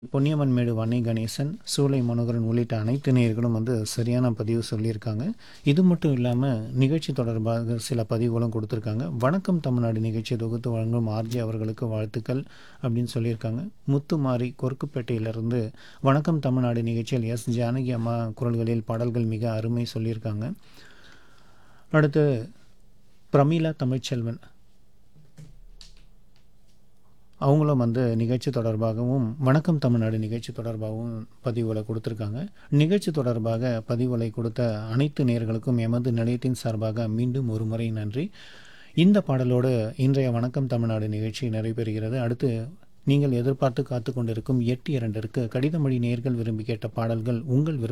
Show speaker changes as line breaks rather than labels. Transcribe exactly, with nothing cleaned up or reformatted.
பொன்னியம்மன்மேடு வன்னை கணேசன், சூளை மனோகரன் உள்ளிட்ட அனைத்து நேயர்களும் வந்து சரியான பதிவு சொல்லியிருக்காங்க. இது மட்டும் இல்லாமல் நிகழ்ச்சி தொடர்பாக சில பதிவுகளும் கொடுத்துருக்காங்க. வணக்கம் தமிழ்நாடு நிகழ்ச்சி தொகுத்து வழங்கும் ஆர்ஜி அவர்களுக்கு வாழ்த்துக்கள் அப்படின்னு சொல்லியிருக்காங்க. முத்துமாரி கொருக்குப்பேட்டையிலிருந்து வணக்கம் தமிழ்நாடு நிகழ்ச்சியில் எஸ் ஜானகி அம்மா குரல்களில் பாடல்கள் மிக அருமை சொல்லியிருக்காங்க. அடுத்து பிரமீளா தமிழ்ச்செல்வன், அவங்களும் வந்து நிகழ்ச்சி தொடர்பாகவும் வணக்கம் தமிழ்நாடு நிகழ்ச்சி தொடர்பாகவும் பதிவுகளை கொடுத்துருக்காங்க. நிகழ்ச்சி தொடர்பாக பதிவுகளை கொடுத்த அனைத்து நேயர்களுக்கும் எமது நிலையத்தின் சார்பாக மீண்டும் ஒரு முறை நன்றி. இந்த பாடலோடு இன்றைய வணக்கம் தமிழ்நாடு நிகழ்ச்சி நிறைவேறுகிறது. அடுத்து நீங்கள் எதிர்பார்த்து காத்து கொண்டிருக்கும் எட்டு இரண்டிற்கு கடிதமொழி நேயர்கள் விரும்பி கேட்ட பாடல்கள் உங்கள் விருப்ப